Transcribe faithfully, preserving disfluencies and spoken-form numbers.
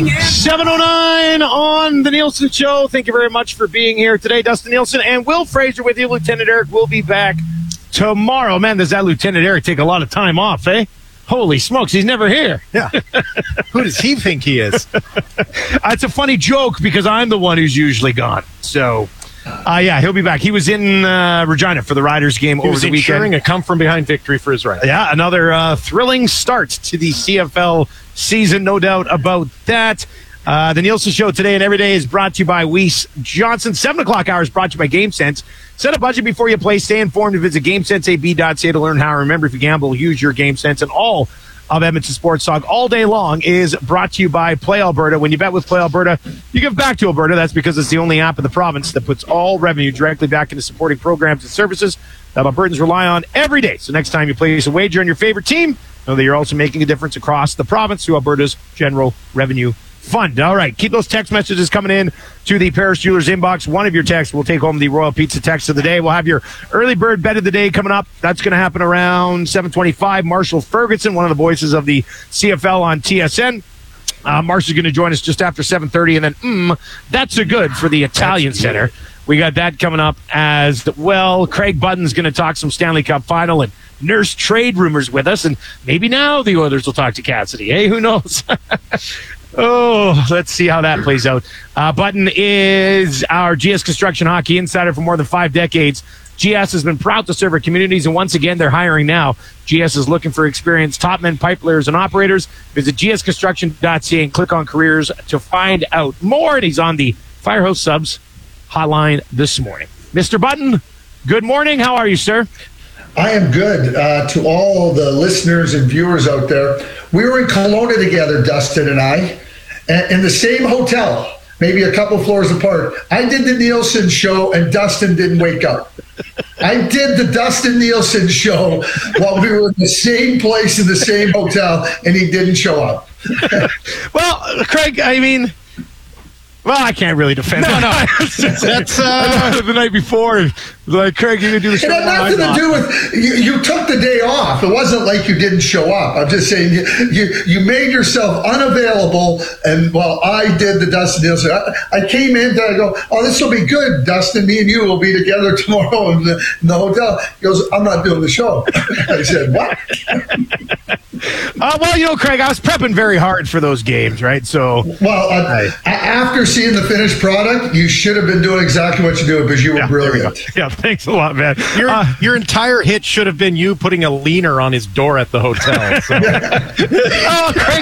seven oh nine on the Nielsen Show. Thank you very much for being here today. Dustin Nielsen and Will Fraser with you. Lieutenant Eric will be back tomorrow. Man, does that Lieutenant Eric take a lot of time off, eh? Holy smokes, he's never here. Yeah. Who does he think he is? It's a funny joke because I'm the one who's usually gone. So, uh, yeah, he'll be back. He was in uh, Regina for the Riders game He over was the ensuring weekend. a come-from-behind victory for his Riders. Yeah, another uh, thrilling start to the C F L season, no doubt about that. Uh, the Nielsen Show today and every day is brought to you by Weiss Johnson. Seven o'clock hour is brought to you by GameSense. Set a budget before you play. Stay informed and visit GameSense A B dot C A to learn how. Remember, if you gamble, use your GameSense. And all of Edmonton Sports Talk all day long is brought to you by Play Alberta. When you bet with Play Alberta, you give back to Alberta. That's because it's the only app in the province that puts all revenue directly back into supporting programs and services that Albertans rely on every day. So next time you place a wager on your favorite team, know that you're also making a difference across the province through Alberta's General Revenue Fund. All right, keep those text messages coming in to the Paris Jewelers inbox. One of your texts will take home the Royal Pizza text of the day. We'll have your early bird bet of the day coming up. That's going to happen around seven twenty-five. Marshall Ferguson, one of the voices of the C F L on T S N. Uh, Marshall's going to join us just after seven thirty, and then mm, that's a good for the Italian Center. We got that coming up as well. Craig Button's going to talk some Stanley Cup final and nurse trade rumors with us, and maybe now the Oilers will talk to Cassidy. Hey, who knows? Oh, let's see how that plays out. Uh, Button is our G S Construction Hockey Insider for more than five decades. G S has been proud to serve our communities, and once again, they're hiring now. G S is looking for experienced top men, pipe layers, and operators. Visit G S construction dot C A and click on careers to find out more. And he's on the Firehouse Subs hotline this morning. Mister Button, good morning. How are you, sir? I am good. Uh, to all the listeners and viewers out there, we were in Kelowna together, Dustin and I, in the same hotel, maybe a couple floors apart. I did the Nielsen show, and Dustin didn't wake up. I did the Dustin Nielsen show while we were in the same place in the same hotel, and he didn't show up. Well, Craig, I mean... Well, I can't really defend no, that. No, that's uh, the night before. Like, Craig, you gonna do the show? It had nothing to do with you. You took the day off. It wasn't like you didn't show up. I'm just saying you you, you made yourself unavailable. And while I did the Dustin Nielsen, I, I came in and I go, "Oh, this will be good, Dustin. Me and you will be together tomorrow in the, in the hotel." He goes, "I'm not doing the show." I said, "What?" Uh, well, you know, Craig, I was prepping very hard for those games, right? So, well, uh, after seeing the finished product, you should have been doing exactly what you do because you were yeah, brilliant. We yeah, thanks a lot, man. Your, uh, your entire hit should have been you putting a leaner on his door at the hotel. So. oh, Craig.